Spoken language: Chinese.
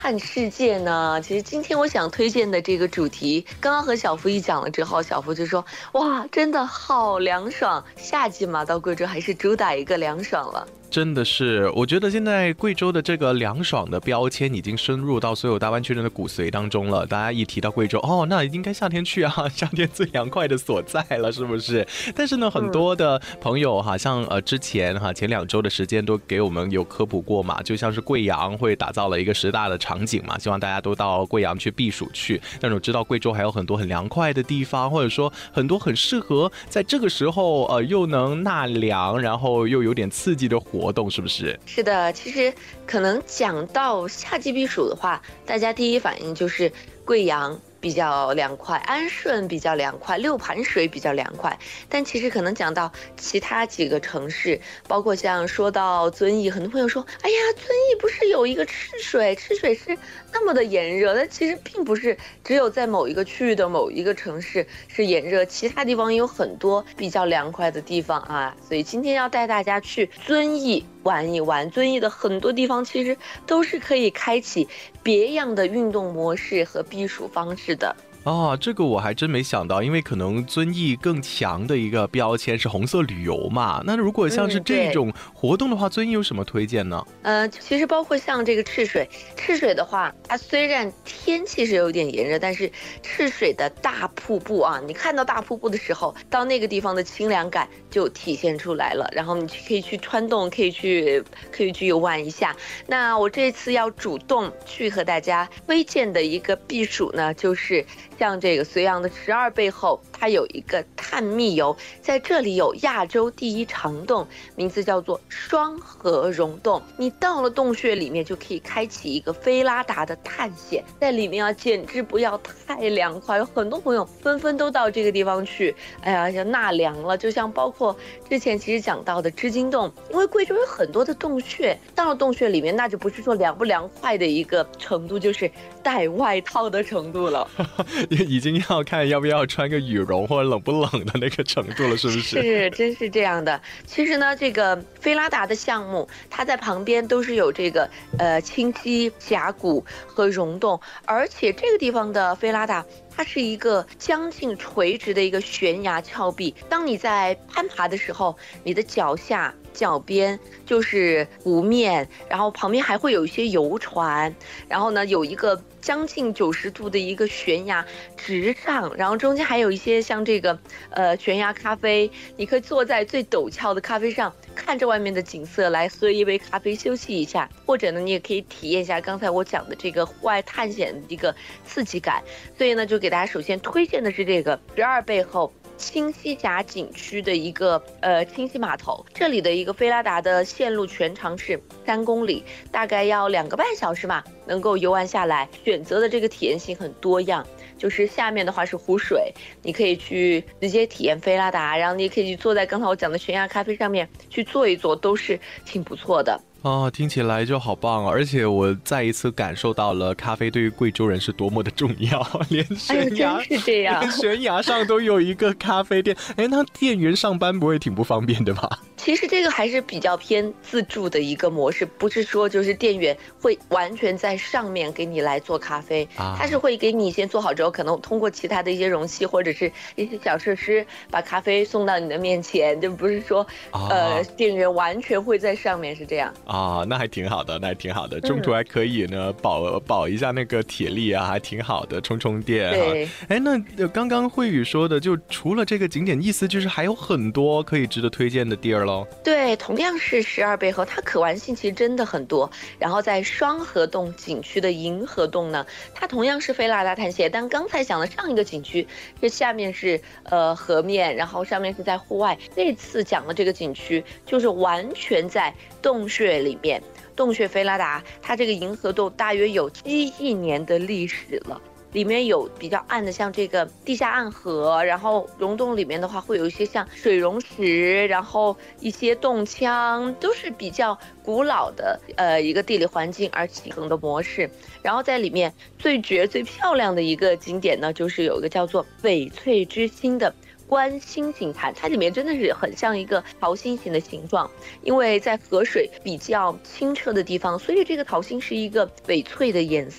看世界呢？其实今天我想推荐的这个主题，刚刚和小福一讲了之后，小福就说：“哇，真的好凉爽！夏季嘛，到贵州还是主打一个凉爽了。” 真的是，我觉得现在贵州的这个凉爽的标签已经深入到所有大湾区人的骨髓当中了。大家一提到贵州，哦，那应该夏天去啊，夏天最凉快的所在了，是不是？但是呢，很多的朋友哈，像之前前2周的时间都给我们有科普过嘛，就像是贵阳会打造了一个10大的场景嘛，希望大家都到贵阳去避暑去。但是我知道贵州还有很多很凉快的地方，或者说很多很适合在这个时候又能纳凉，然后又有点刺激的活动，是不是？ 是的，其实可能讲到夏季避暑的话，大家第一反应就是贵阳比较凉快，安顺比较凉快，六盘水比较凉快。但其实可能讲到其他几个城市，包括像说到遵义，很多朋友说：“哎呀，遵义不是有一个赤水，赤水是那么的炎热。”但其实并不是，只有在某一个区域的某一个城市是炎热，其他地方也有很多比较凉快的地方啊。所以今天要带大家去遵义玩一玩，遵义的很多地方其实都是可以开启别样的运动模式和避暑方式的。 这个我还真没想到，因为可能遵义更强的一个标签是红色旅游嘛。那如果像是这种活动的话，遵义有什么推荐呢？ 其实包括像这个赤水，赤水的话，它虽然天气是有点炎热，但是赤水的大瀑布啊，你看到大瀑布的时候，到那个地方的清凉感就体现出来了。然后你可以去穿洞，可以去游玩一下。那我这次要主动去和大家推荐的一个避暑呢，就是像这个绥阳的12背后，它有一个探秘游，在这里有亚洲第一长洞，名字叫做双河溶洞。你到了洞穴里面，就可以开启一个菲拉达的探险，在里面啊，简直不要太凉快，有很多朋友纷纷都到这个地方去，哎呀，要纳凉了。就像包括之前其实讲到的织金洞，因为贵州有很多的洞穴，到了洞穴里面，那就不是说凉不凉快的一个程度，就是带外套的程度了。 已经要看要不要穿个羽绒或者冷不冷的那个程度了，是不是？ 是，真是这样的。其实呢，这个菲拉达的项目，它在旁边都是有这个清溪峡谷和溶洞，而且这个地方的菲拉达，它是一个将近垂直的一个悬崖峭壁。当你在攀爬的时候，你的脚下、脚边就是湖面，然后旁边还会有一些游船，然后呢有一个将近90度的一个悬崖直上，然后中间还有一些像这个悬崖咖啡，你可以坐在最陡峭的咖啡上，看着外面的景色来喝一杯咖啡休息一下，或者呢你也可以体验一下刚才我讲的这个户外探险的一个刺激感。所以呢就给大家首先推荐的是这个12背后清溪峡景区的一个清溪码头，这里的一个菲拉达的线路全长是3公里，大概要2个半小时嘛，能够游玩下来。选择的这个体验性很多样，就是下面的话是湖水，你可以去直接体验菲拉达，然后你也可以去坐在刚才我讲的悬崖咖啡上面去坐一坐，都是挺不错的。 听起来就好棒而且我再一次感受到了咖啡对于贵州人是多么的重要，连悬崖， 真是这样， 连悬崖上都有一个咖啡店。那店员上班不会挺不方便的吧？ 其实这个还是比较偏自助的一个模式，不是说就是店员会完全在上面给你来做咖啡，他是会给你先做好之后，可能通过其他的一些容器或者是一些小设施把咖啡送到你的面前，就不是说店员完全会在上面，是这样。 那还挺好的，那还挺好的，中途还可以呢保一下那个铁力啊，还挺好的，充电对。 那刚刚慧宇说的，就除了这个景点，意思就是还有很多可以值得推荐的地儿咯。 对，同样是12背后，它可玩性其实真的很多。然后在双河洞景区的银河洞呢，它同样是菲拉达探险，但刚才讲的上一个景区，这下面是河面，然后上面是在户外。这次讲的这个景区就是完全在洞穴里面，洞穴菲拉达，它这个银河洞大约有7亿年的历史了。里面有比较暗的像这个地下暗河，然后溶洞里面的话会有一些像水溶石，然后一些洞腔，都是比较古老的一个地理环境而形成的模式。然后在里面最绝最漂亮的一个景点呢，就是有一个叫做翡翠之星的观星星潭，它里面真的是很像一个桃心形的形状，因为在河水比较清澈的地方，所以这个桃心是一个翡翠的颜